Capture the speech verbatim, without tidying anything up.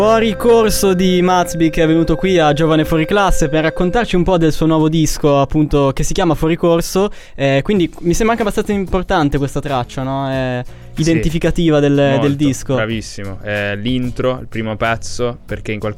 Fuori corso di Matsby, che è venuto qui a Giovane Fuori Classe per raccontarci un po' del suo nuovo disco, appunto, che si chiama Fuori Corso. Eh, quindi mi sembra anche abbastanza importante questa traccia, no? È identificativa sì, del, molto, del disco. Bravissimo, è l'intro, il primo pezzo, perché in qualche